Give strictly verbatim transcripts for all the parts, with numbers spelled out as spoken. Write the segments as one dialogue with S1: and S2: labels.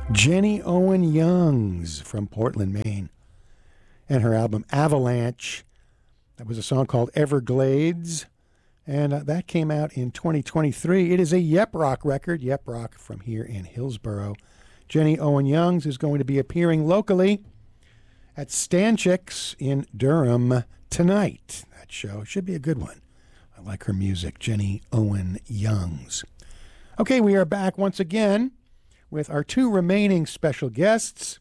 S1: Jenny Owen Youngs from Portland, Maine, and her album Avalanche. That was a song called Everglades, and uh, that came out in twenty twenty-three. It is a Yep Rock record, Yep Rock from here in Hillsboro. Jenny Owen Youngs is going to be appearing locally at Stanchik's in Durham tonight. That show should be a good one. I like her music, Jenny Owen Youngs. Okay, we are back once again with our two remaining special guests,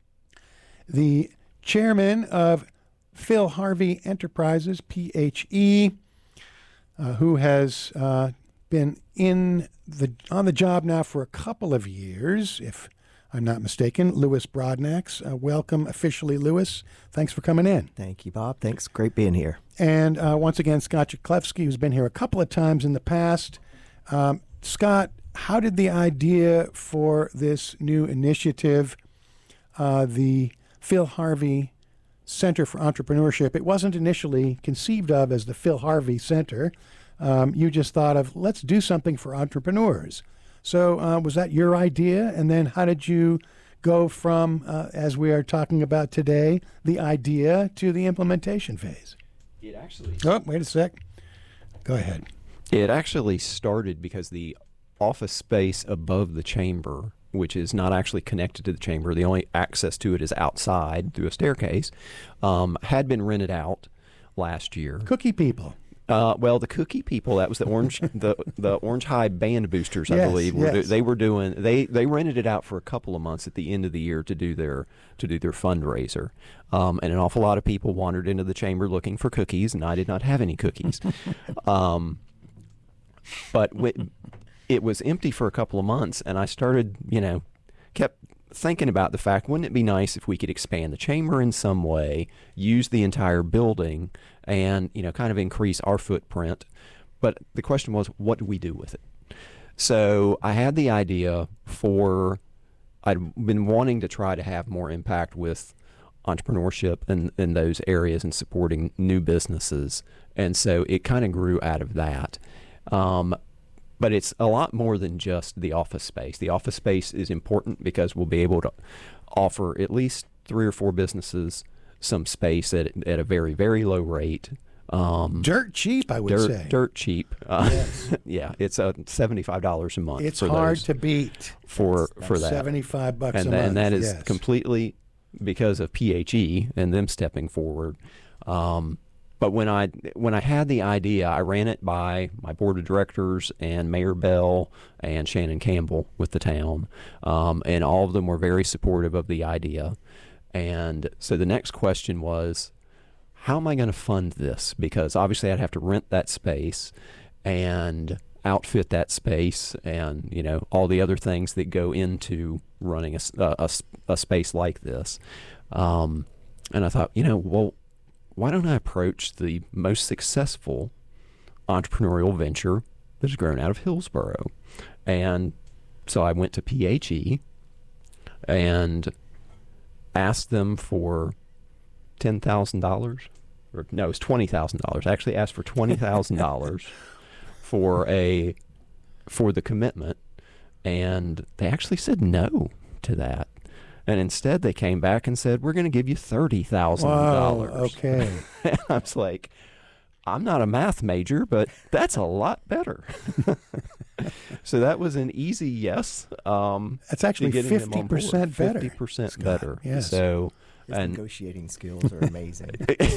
S1: the chairman of Phil Harvey Enterprises, P H E, uh, who has uh, been in the on the job now for a couple of years, if I'm not mistaken, Louis Broadnax. Uh, welcome officially, Louis. Thanks for coming in.
S2: Thank you, Bob. Thanks. Great being here.
S1: And uh, once again, Scott Jaklewski, who's been here a couple of times in the past. Um, Scott, how did the idea for this new initiative, uh, the Phil Harvey Center for Entrepreneurship, it wasn't initially conceived of as the Phil Harvey Center. Um, you just thought of, let's do something for entrepreneurs. So uh, was that your idea? And then how did you go from, uh, as we are talking about today, the idea to the implementation phase?
S3: It actually...
S1: Oh, wait a sec. Go ahead.
S3: It actually started because the office space above the chamber, which is not actually connected to the chamber, the only access to it is outside through a staircase, um, had been rented out last year.
S1: Cookie people.
S3: Uh, well, the Cookie people, that was the Orange the, the Orange High Band Boosters, I
S1: yes,
S3: believe. Were,
S1: yes.
S3: They were doing they, they rented it out for a couple of months at the end of the year to do their to do their fundraiser, um, and an awful lot of people wandered into the chamber looking for cookies, and I did not have any cookies. um, but w- it was empty for a couple of months, and I started, you know, kept thinking about the fact, wouldn't it be nice if we could expand the chamber in some way, use the entire building, and, you know, kind of increase our footprint. But the question was, what do we do with it? So I had the idea for, I'd been wanting to try to have more impact with entrepreneurship in, in those areas and supporting new businesses. And so it kind of grew out of that. Um, But it's a lot more than just the office space. The office space is important because we'll be able to offer at least three or four businesses some space at at a very, very low rate. Um,
S1: dirt cheap, I would
S3: dirt,
S1: say.
S3: Dirt cheap. Uh,
S1: yes.
S3: Yeah, it's uh, seventy-five dollars a month.
S1: It's
S3: for
S1: hard
S3: those,
S1: to beat.
S3: For,
S1: that's,
S3: for
S1: that's
S3: that.
S1: seventy-five bucks
S3: and
S1: a
S3: th-
S1: month.
S3: And that is
S1: yes.
S3: completely because of P H E and them stepping forward. Um, But when I when I had the idea, I ran it by my board of directors and Mayor Bell and Shannon Campbell with the town, um, and all of them were very supportive of the idea. And so the next question was, how am I going to fund this? Because obviously I'd have to rent that space and outfit that space, and you know all the other things that go into running a, a, a space like this. Um, and I thought, you know, well, why don't I approach the most successful entrepreneurial venture that has grown out of Hillsboro? And so I went to P H E and asked them for ten thousand dollars. Or no, it was twenty thousand dollars. I actually asked for twenty thousand dollars for a for the commitment, and they actually said no to that. And instead, they came back and said, we're going to give you thirty thousand dollars.
S1: Wow, okay.
S3: And I was like, I'm not a math major, but that's a lot better. So that was an easy yes. Um,
S1: That's actually fifty percent better.
S3: fifty percent
S1: Scott,
S3: better.
S1: yes.
S3: So,
S2: His
S3: and
S2: negotiating skills are amazing.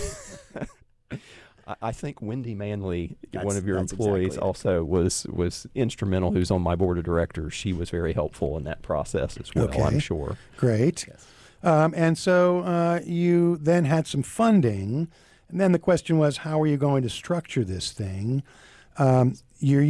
S3: I I think Wendy Manley,
S2: That's-
S3: one of your
S2: that's
S3: employees,
S2: exactly it.
S3: also was was instrumental. Who's on my board of directors? She was very helpful in that process as well.
S1: Okay.
S3: I'm sure.
S1: Great.
S2: Yes.
S1: Um, and so uh, you then had some funding, and then the question was, how are you going to structure this thing? Um, you're